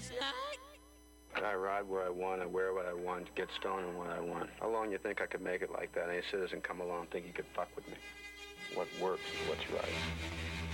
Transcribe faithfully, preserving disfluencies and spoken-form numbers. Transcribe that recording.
last night? I ride where I want, I wear what I want, get stoned on what I want. How long you think I could make it like that? Any citizen come along and think he could fuck with me? What works is what's right.